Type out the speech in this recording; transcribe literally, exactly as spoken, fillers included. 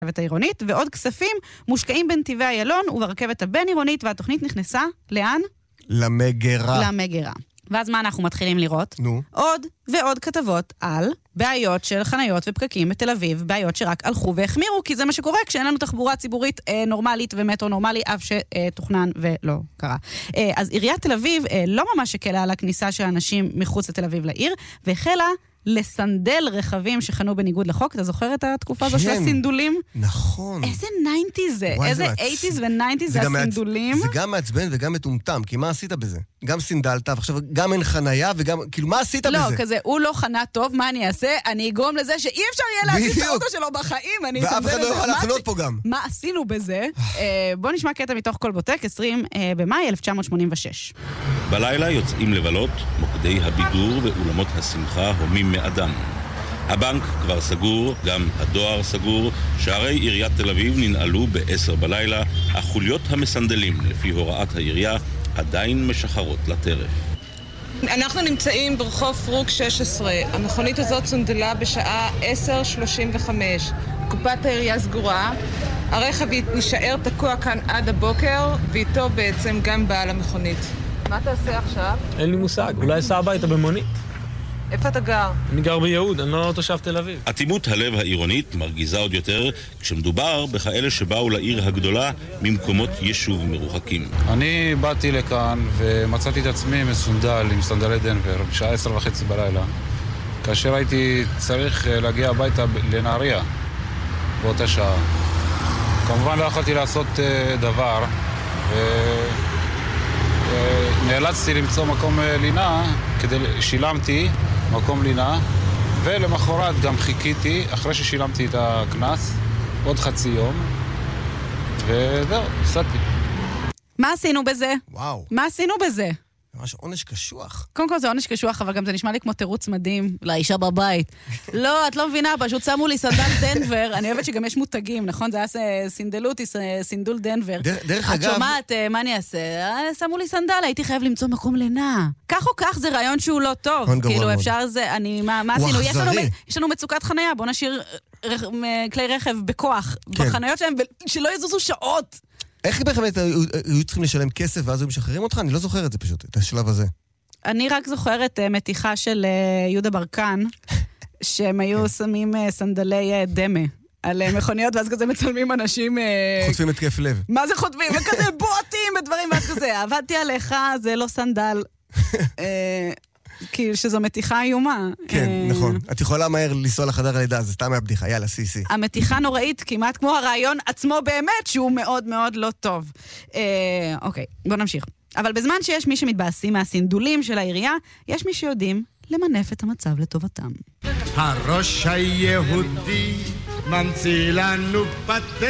הרכבת העירונית, ועוד כספים מושקעים בנתיבי איילון וברכבת הבין-עירונית, והתוכנית נכנסה לאן? למגרה. למגרה. ואז מה אנחנו מתחילים לראות? נו. עוד ועוד כתבות על בעיות של חניות ופקקים בתל אביב, בעיות שרק הלכו והחמירו, כי זה מה שקורה כשאין לנו תחבורה ציבורית אה, נורמלית ומטרו נורמלי, אף שתוכנן ולא קרה. אה, אז עיריית תל אביב אה, לא ממש הקלה על הכניסה של אנשים מחוץ לתל אביב לעיר, והחלה לסנדל רכבים שחנו בניגוד לחוק. אתה זוכר את התקופה הזו של הסינדולים? נכון. איזה ניינטיז זה? איזה אייטיז וניינטיז זה הסינדולים? זה גם מעצבן וגם מטומטם, כי מה עשית בזה? גם סינדלת, ועכשיו גם אין חנייה, וגם, כאילו, מה עשית בזה? לא, כזה, הוא לא חנה טוב, מה אני אעשה? אני אגרום לזה שאי אפשר יהיה להציץ את האוטו שלו בחיים, אני ואף אחד לא יוכל לחנות פה גם. מה עשינו בזה? בוא נשמע קטע מתוך קולבוטק, עשרים במאי אלף תשע מאות שמונים ושש. בלילה יוצאים לבלות, מוקדי הבידור ואולמות השמחה הומים מאדם. הבנק כבר סגור, גם הדואר סגור, שערי עיריית תל אביב ננעלו בעשר בלילה, החוליות המסנדלים, לפי הוראת העירייה, עדיין משחרות לטרף. אנחנו נמצאים ברחוב פרוק שש עשרה. המכונית הזאת סונדלה בשעה עשר שלושים וחמש. קופת העירייה סגורה. הרכב נשאר תקוע כאן עד הבוקר, ואיתו בעצם גם בעל המכונית. מה תעשה עכשיו? אין לי מושג, אולי אסע הביתה במונית. איפה אתה גר? אני גר ביהוד, אני לא תושב תל אביב. אטימות הלב העירונית מרגיזה עוד יותר כשמדובר בכאלה שבאו לעיר הגדולה ממקומות יישוב מרוחקים. אני באתי לכאן ומצאתי את עצמי מסונדל עם סנדלי דנבר בשעה עשר וחצי בלילה, כאשר הייתי צריך להגיע הביתה לנהריה באותה שעה. כמובן לא יכולתי לעשות דבר ונאלצתי למצוא מקום לינה, כדי שילמתי מקום לינה, ולמחרת גם חיכיתי, אחרי ששילמתי את הכנס, עוד חצי יום, וזהו, נסעתי. מה עשינו בזה? וואו. מה עשינו בזה? ממש עונש קשוח. קודם כל זה עונש קשוח, אבל גם זה נשמע לי כמו תירוץ מדהים לאישה בבית. לא, את לא מבינה, פשוט שמו לי סנדל דנבר, אני אוהבת שגם יש מותגים, נכון? זה היה סינדלותי, סינדול דנבר. דרך אגב... את שומעת, מה אני אעשה? שמו לי סנדל, הייתי חייב למצוא מקום לינה. כך או כך זה רעיון שהוא לא טוב. כאילו אפשר זה, אני, מה עשינו? יש לנו מצוקת חנייה, בוא נשאיר כלי רכב בכוח, בחניות שלהם, שלא יזוזו שעות. איך באמת היו צריכים לשלם כסף ואז היו משחררים אותך? אני לא זוכר את זה פשוט, את השלב הזה. אני רק זוכרת מתיחה של יהודה ברקן, שהם היו שמים סנדלי דמה על מכוניות, ואז כזה מצלמים אנשים... חוטפים את כיף לב. מה זה חוטפים? וכזה בועטים ודברים, ואז כזה, עבדתי עליך, זה לא סנדל. כאילו שזו מתיחה איומה. כן, נכון. את יכולה מהר לנסוע לחדר הלידה, זה סתם מהבדיחה, יאללה, סי סי. המתיחה נוראית, כמעט כמו הרעיון עצמו באמת, שהוא מאוד מאוד לא טוב. אוקיי, בוא נמשיך. אבל בזמן שיש מי שמתבאסים מהסינדולים של העירייה, יש מי שיודעים למנף את המצב לטובתם. הראש היהודי ממציא לנו פטנט